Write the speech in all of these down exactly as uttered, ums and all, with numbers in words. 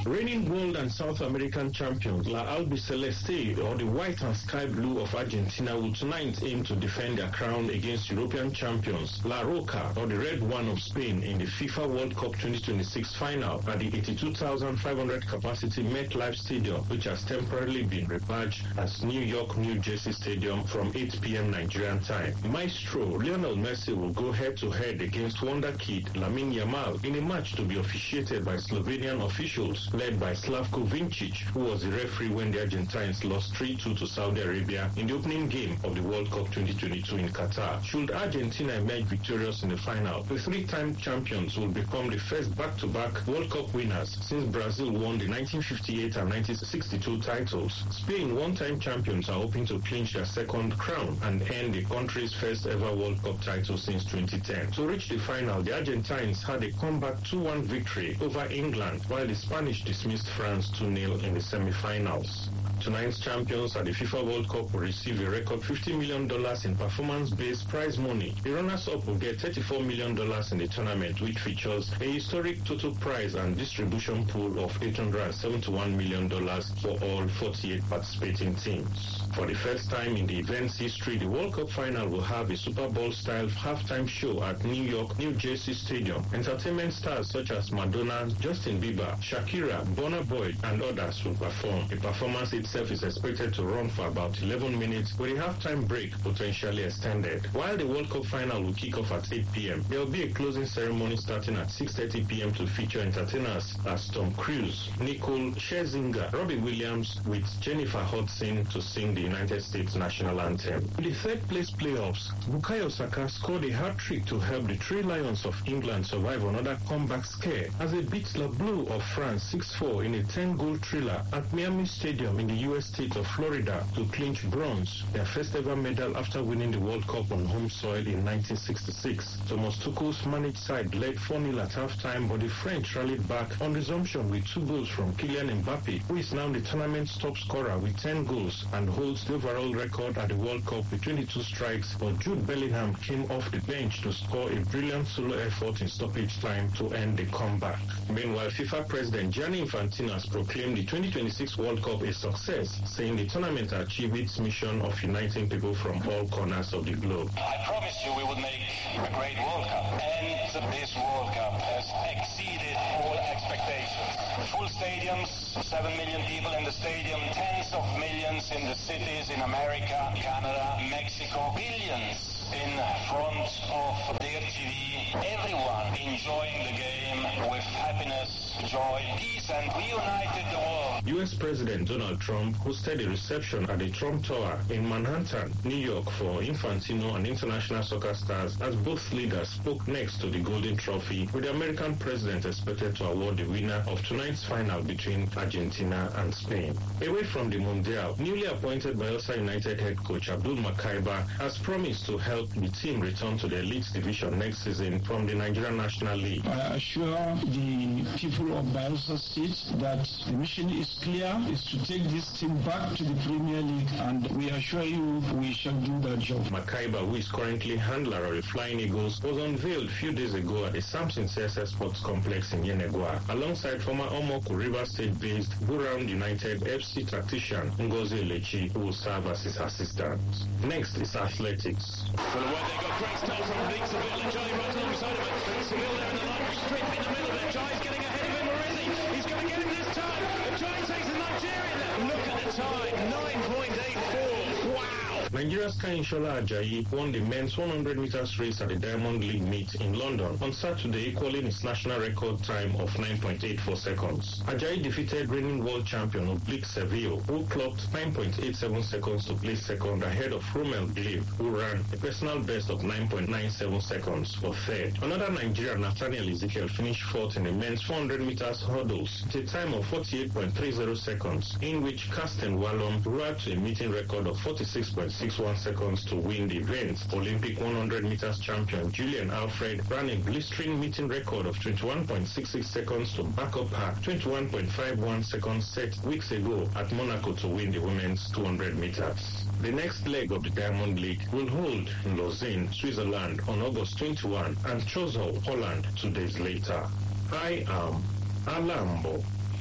Reigning world and South American champions La Albiceleste, or the white and sky blue of Argentina, will tonight aim to defend their crown against European champions La Roca, or the red one of Spain, in the FIFA World Cup twenty twenty-six final at the eighty-two thousand five hundred capacity MetLife Stadium, which has temporarily been rebadged as New York, New Jersey Stadium from eight p.m. Nigerian time. Maestro Lionel Messi will go head-to-head against Wonder Kid Lamine Yamal in a match to be officiated by Slovenian officials led by Slavko Vincic, who was the referee when the Argentines lost three two to Saudi Arabia in the opening game of the World Cup twenty twenty-two in Qatar. Should Argentina emerge victorious in the final, the three-time champions will become the first back-to-back World Cup winners since Brazil won the nineteen fifty-eight and nineteen sixty-two titles. Spain, one-time champions, are hoping to clinch their second crown and earn the country's first ever World Cup title since twenty ten. To reach the final, the Argentines had a comeback two one victory over England, while the Spanish dismissed France two nil in the semi-finals. Tonight's champions at the FIFA World Cup will receive a record fifty million dollars in performance-based prize money. The runners-up will get thirty-four million dollars in the tournament, which features a historic total prize and distribution pool of eight hundred seventy-one million dollars for all forty-eight participating teams. For the first time in the event's history, the World Cup final will have a Super Bowl-style halftime show at New York, New Jersey Stadium. Entertainment stars such as Madonna, Justin Bieber, Shakira, Burna Boy, and others will perform. The performance itself is expected to run for about eleven minutes, with a halftime break potentially extended. While the World Cup final will kick off at eight p.m., there will be a closing ceremony starting at six thirty p.m. to feature entertainers as Tom Cruise, Nicole Scherzinger, Robbie Williams, with Jennifer Hudson to sing the United States national anthem. In the third place playoffs, Bukayo Saka scored a hat-trick to help the Three Lions of England survive another comeback scare as they beat La Bleu of France six four in a ten-goal thriller at Miami Stadium in the U S state of Florida to clinch bronze, their first ever medal after winning the World Cup on home soil in nineteen sixty-six. Thomas Tuchel's managed side led four nil at halftime, but the French rallied back on resumption with two goals from Kylian Mbappe, who is now the tournament's top scorer with ten goals and holds the overall record at the World Cup with twenty-two strikes. But Jude Bellingham came off the bench to score a brilliant solo effort in stoppage time to end the comeback. Meanwhile, FIFA President Gianni Infantino has proclaimed the twenty twenty-six World Cup a success, saying the tournament achieved its mission of uniting people from all corners of the globe. I promised you we would make a great World Cup, and this World Cup has exceeded all expectations. Full stadiums, seven million people in the stadium, tens of millions in the cities in America, Canada, Mexico, billions in front of their T V, everyone enjoying the game with happiness, joy, peace, and reunited the world. U S President Donald Trump hosted a reception at the Trump Tower in Manhattan, New York for Infantino and international soccer stars as both leaders spoke next to the Golden Trophy, with the American president expected to award the winner of tonight's final between Argentina and Spain. Away from the Mundial, newly appointed Bayelsa United head coach Abdul Makaiba has promised to help the team return to the Elite Division next season from the Nigerian National League. I assure the people of Bayelsa State that the mission is clear, is to take this team back to the Premier League, and we assure you we shall do that job. Makaiba, who is currently handler of the Flying Eagles, was unveiled a few days ago at the Samson C S S Sports Complex in Yenegua, alongside former Omoko River State-based Buram United F C tactician Ngozi Elechi, who will serve as his assistant. Next is athletics. Well, away they got great start from Pete Seville, and Johnny runs alongside of it. Seville there in the line strip in the middle of it. Johnny's getting ahead of him, or is he? He's going to get him this time. And Johnny takes the Nigerian there. Look at the time, nine point eight four. Wow! Nigeria's Kayinsola Ajayi won the men's one hundred meters race at the Diamond League meet in London on Saturday, equaling his national record time of nine point eight four seconds. Ajayi defeated reigning world champion Oblique Seville, who clocked nine point eight seven seconds to place second, ahead of Romel Glave, who ran a personal best of nine point nine seven seconds for third. Another Nigerian, Nathaniel Ezekiel, finished fourth in the men's four hundred meters hurdles with a time of forty-eight point three zero seconds, in which Karsten Wallum roared to a meeting record of forty-six point six one seconds to win the event. Olympic one hundred meters champion Julian Alfred ran a blistering meeting record of twenty-one point six six seconds to back up her twenty-one point five one seconds set weeks ago at Monaco to win the women's two hundred meters. The next leg of the Diamond League will hold in Lausanne, Switzerland on August twenty-first and Chorzów, Holland two days later. I am Alambo.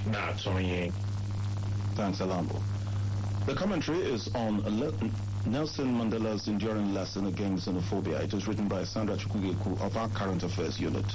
na-atụrụ. Thanks, Alambo. The commentary is on Nelson Mandela's enduring lesson against xenophobia. It is written by Sandra Chukwugeku of our Current Affairs Unit.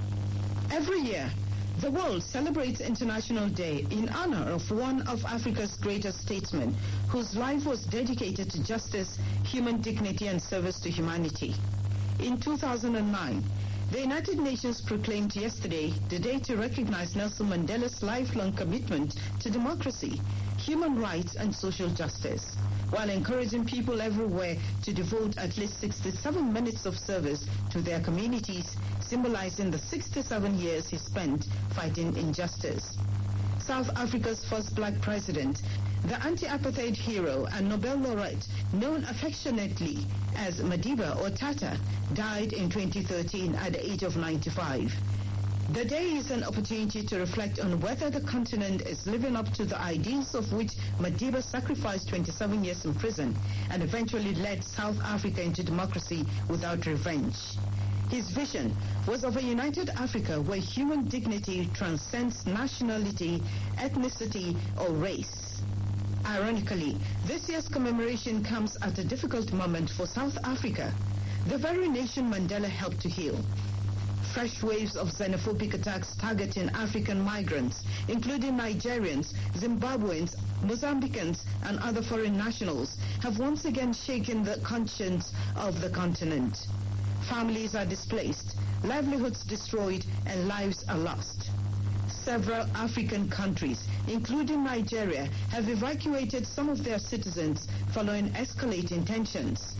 Every year, the world celebrates International Day in honor of one of Africa's greatest statesmen whose life was dedicated to justice, human dignity, and service to humanity. In two thousand nine, the United Nations proclaimed yesterday the day to recognize Nelson Mandela's lifelong commitment to democracy, human rights, and social justice, while encouraging people everywhere to devote at least sixty-seven minutes of service to their communities, symbolizing the sixty-seven years he spent fighting injustice. South Africa's first black president, the anti-apartheid hero and Nobel laureate, known affectionately as Madiba or Tata, died in twenty thirteen at the age of ninety-five. The day is an opportunity to reflect on whether the continent is living up to the ideals of which Madiba sacrificed twenty-seven years in prison and eventually led South Africa into democracy without revenge. His vision was of a united Africa where human dignity transcends nationality, ethnicity, or race. Ironically, this year's commemoration comes at a difficult moment for South Africa, the very nation Mandela helped to heal. Fresh waves of xenophobic attacks targeting African migrants, including Nigerians, Zimbabweans, Mozambicans, and other foreign nationals, have once again shaken the conscience of the continent. Families are displaced, livelihoods destroyed, and lives are lost. Several African countries, including Nigeria, have evacuated some of their citizens following escalating tensions.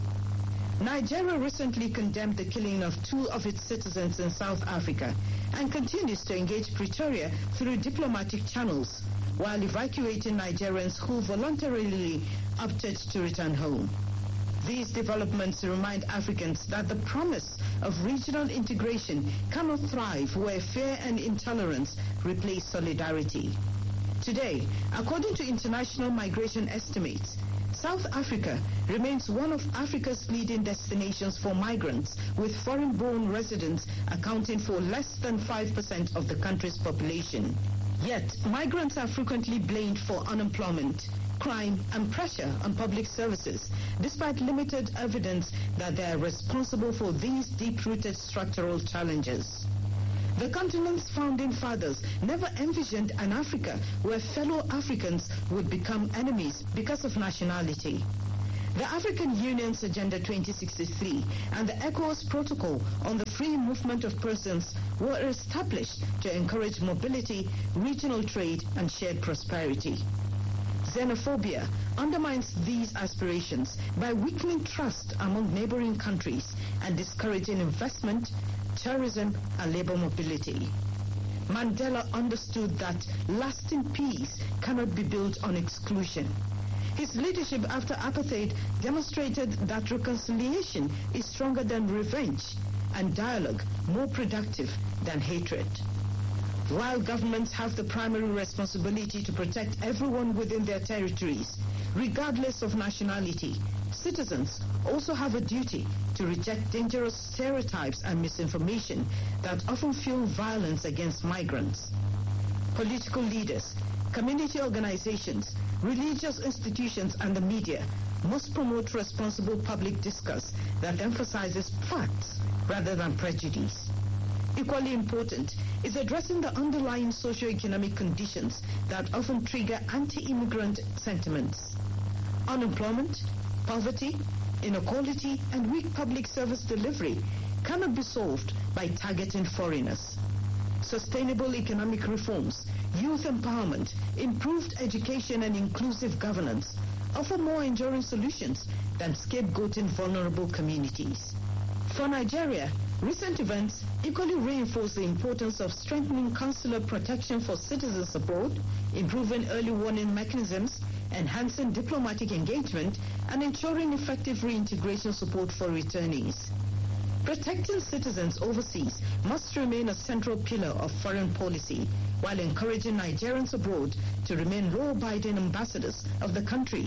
Nigeria recently condemned the killing of two of its citizens in South Africa and continues to engage Pretoria through diplomatic channels while evacuating Nigerians who voluntarily opted to return home. These developments remind Africans that the promise of regional integration cannot thrive where fear and intolerance replace solidarity. Today, according to international migration estimates, South Africa remains one of Africa's leading destinations for migrants, with foreign-born residents accounting for less than five percent of the country's population. Yet, migrants are frequently blamed for unemployment, crime, and pressure on public services, despite limited evidence that they are responsible for these deep-rooted structural challenges. The continent's founding fathers never envisioned an Africa where fellow Africans would become enemies because of nationality. The African Union's Agenda twenty sixty-three and the ECOWAS Protocol on the free movement of persons were established to encourage mobility, regional trade, and shared prosperity. Xenophobia undermines these aspirations by weakening trust among neighboring countries and discouraging investment, tourism, and labor mobility. Mandela understood that lasting peace cannot be built on exclusion. His leadership after apartheid demonstrated that reconciliation is stronger than revenge and dialogue more productive than hatred. While governments have the primary responsibility to protect everyone within their territories, regardless of nationality, citizens also have a duty to reject dangerous stereotypes and misinformation that often fuel violence against migrants. Political leaders, community organizations, religious institutions, and the media must promote responsible public discourse that emphasizes facts rather than prejudice. Equally important is addressing the underlying socio-economic conditions that often trigger anti-immigrant sentiments. Unemployment, poverty, inequality, and weak public service delivery cannot be solved by targeting foreigners. Sustainable economic reforms, youth empowerment, improved education, and inclusive governance offer more enduring solutions than scapegoating vulnerable communities. For Nigeria, recent events equally reinforce the importance of strengthening consular protection for citizens abroad, improving early warning mechanisms, enhancing diplomatic engagement, and ensuring effective reintegration support for returnees. Protecting citizens overseas must remain a central pillar of foreign policy, while encouraging Nigerians abroad to remain law-abiding ambassadors of the country.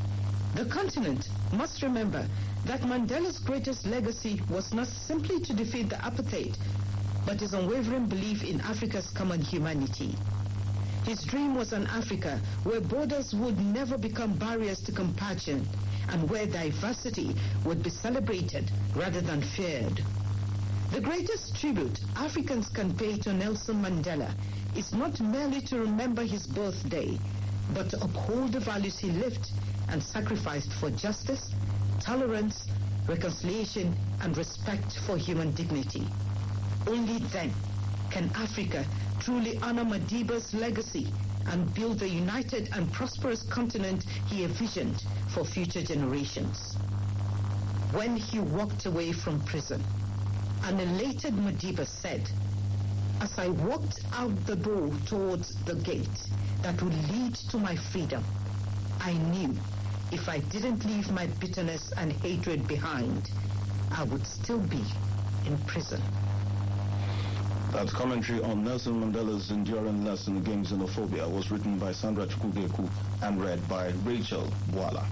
The continent must remember that Mandela's greatest legacy was not simply to defeat the apartheid, but his unwavering belief in Africa's common humanity. His dream was an Africa where borders would never become barriers to compassion and where diversity would be celebrated rather than feared. The greatest tribute Africans can pay to Nelson Mandela is not merely to remember his birthday, but to uphold the values he lived and sacrificed for justice, tolerance, reconciliation, and respect for human dignity. Only then can Africa truly honor Madiba's legacy and build the united and prosperous continent he envisioned for future generations. When he walked away from prison, an elated Madiba said, "As I walked out the door towards the gate that would lead to my freedom, I knew if I didn't leave my bitterness and hatred behind, I would still be in prison." That commentary on Nelson Mandela's enduring lesson against xenophobia was written by Sandra Chukwugeku and read by Rachel Boala.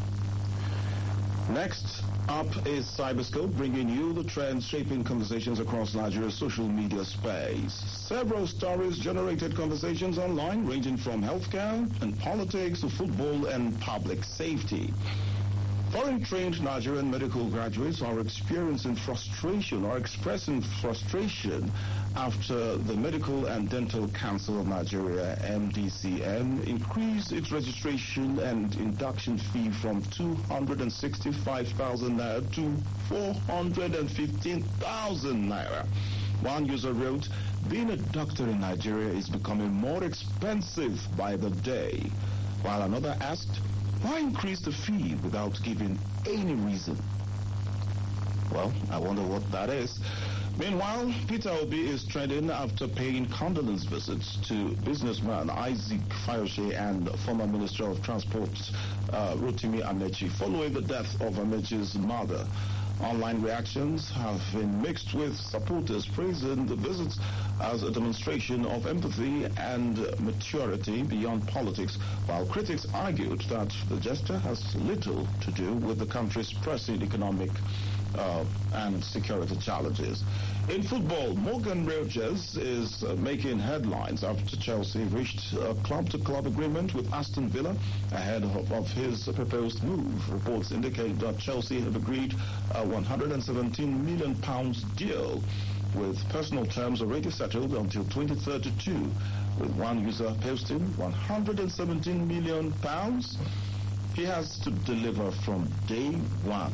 Next up is Cyberscope, bringing you the trends shaping conversations across Nigeria's social media space. Several stories generated conversations online, ranging from healthcare and politics to football and public safety. Foreign-trained Nigerian medical graduates are experiencing frustration or expressing frustration after the Medical and Dental Council of Nigeria, M D C N, increased its registration and induction fee from two hundred sixty-five thousand naira to four hundred fifteen thousand naira. One user wrote, "Being a doctor in Nigeria is becoming more expensive by the day," while another asked, "Why increase the fee without giving any reason?" Well, I wonder what that is. Meanwhile, Peter Obi is trending after paying condolence visits to businessman Isaac Fayose and former Minister of Transport uh, Rotimi Amechi following the death of Amechi's mother. Online reactions have been mixed, with supporters praising the visits as a demonstration of empathy and maturity beyond politics, while critics argued that the gesture has little to do with the country's pressing economic uh, and security challenges. In football, Morgan Rogers is uh, making headlines after Chelsea reached a club-to-club agreement with Aston Villa ahead of, of his proposed move. Reports indicate that Chelsea have agreed a one hundred seventeen million pounds deal, with personal terms already settled until twenty thirty-two, with one user posting one hundred seventeen million pounds. He has to deliver from day one.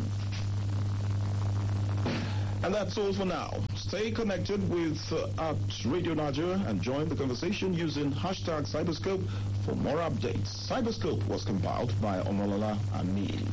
And that's all for now. Stay connected with uh, at Radio Nigeria and join the conversation using hashtag Cyberscope for more updates. Cyberscope was compiled by Omolola Amin.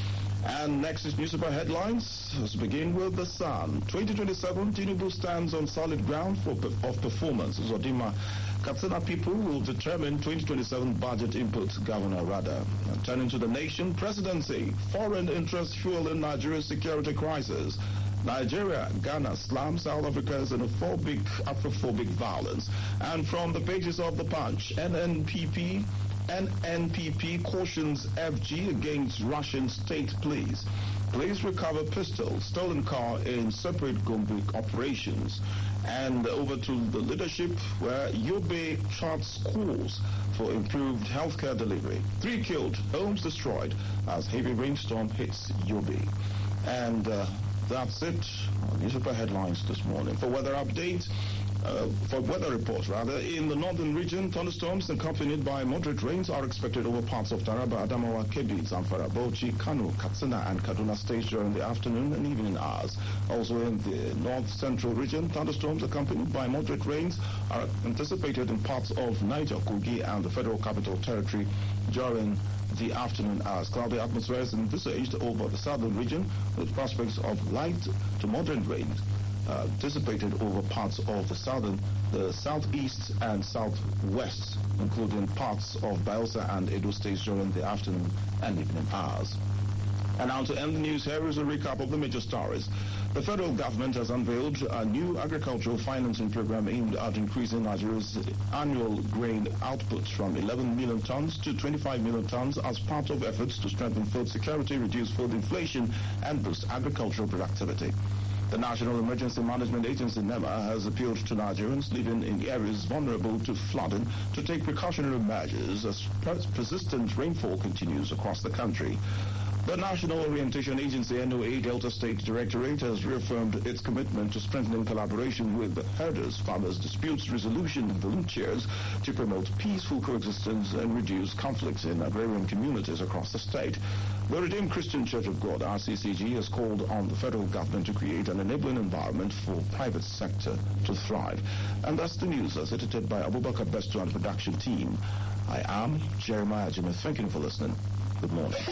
And next is newspaper headlines. Let's begin with The Sun. twenty twenty-seven, Tinubu stands on solid ground for, of performance. Zodima Katsina people will determine twenty twenty-seven budget input, Governor Rada. And turning to The Nation, presidency, foreign interest fueling Nigeria's security crisis. Nigeria, Ghana slam South Africa's xenophobic, Afrophobic violence. And from the pages of The Punch, N N P P, N N P P cautions F G against Russian state police. Police recover pistol, stolen car in separate Gombe operations. And over to the leadership, where Yobe charts course for improved healthcare delivery. Three killed, homes destroyed as heavy rainstorm hits Yobe. And uh, that's it on newspaper headlines this morning. For weather updates, uh, for weather reports rather, in the northern region, thunderstorms accompanied by moderate rains are expected over parts of Taraba, Adamawa, Kebbi, Zamfara, Bauchi, Kano, Katsina, and Kaduna states during the afternoon and evening hours. Also in the north central region, thunderstorms accompanied by moderate rains are anticipated in parts of Niger, Kogi, and the Federal Capital Territory during the afternoon hours. Cloudy atmosphere is envisaged over the southern region, with prospects of light to moderate rains uh, dissipated over parts of the southern, the southeast, and southwest, including parts of Bayelsa and Edo states during the afternoon and evening hours. And now to end the news, here is a recap of the major stories. The federal government has unveiled a new agricultural financing program aimed at increasing Nigeria's annual grain output from eleven million tons to twenty-five million tons as part of efforts to strengthen food security, reduce food inflation, and boost agricultural productivity. The National Emergency Management Agency, NEMA, has appealed to Nigerians living in areas vulnerable to flooding to take precautionary measures as persistent rainfall continues across the country. The National Orientation Agency, N O A Delta State Directorate, has reaffirmed its commitment to strengthening collaboration with herders, farmers, disputes resolution volunteers to promote peaceful coexistence and reduce conflicts in agrarian communities across the state. The Redeemed Christian Church of God, R C C G, has called on the federal government to create an enabling environment for private sector to thrive. And that's the news as edited by Abubakar Besto and the production team. I am Jeremiah Jimmy. Thank you for listening. Good morning.